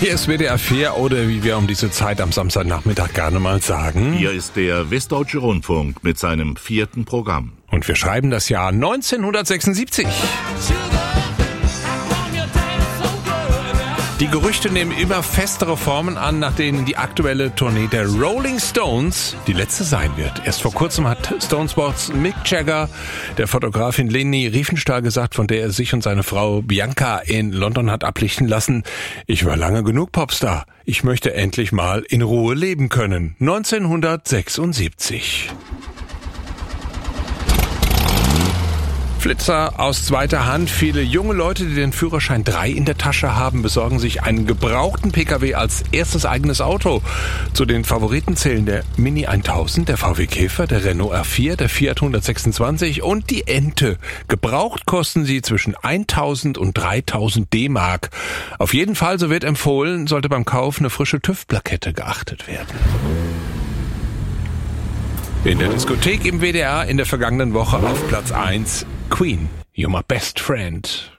Hier ist WDR 4 oder wie wir um diese Zeit am Samstagnachmittag gerne mal sagen. Hier ist der Westdeutsche Rundfunk mit seinem 4. Programm. Und wir schreiben das Jahr 1976. Die Gerüchte nehmen immer festere Formen an, nach denen die aktuelle Tournee der Rolling Stones die letzte sein wird. Erst vor kurzem hat Stones-Boss Mick Jagger der Fotografin Leni Riefenstahl gesagt, von der er sich und seine Frau Bianca in London hat ablichten lassen: Ich war lange genug Popstar. Ich möchte endlich mal in Ruhe leben können. 1976. Flitzer aus zweiter Hand. Viele junge Leute, die den Führerschein 3 in der Tasche haben, besorgen sich einen gebrauchten Pkw als erstes eigenes Auto. Zu den Favoriten zählen der Mini 1000, der VW Käfer, der Renault R4, der Fiat 126 und die Ente. Gebraucht kosten sie zwischen 1000 und 3000 D-Mark. Auf jeden Fall, so wird empfohlen, sollte beim Kauf eine frische TÜV-Plakette geachtet werden. In der Diskothek im WDR in der vergangenen Woche auf Platz 1 Queen, You're My Best Friend.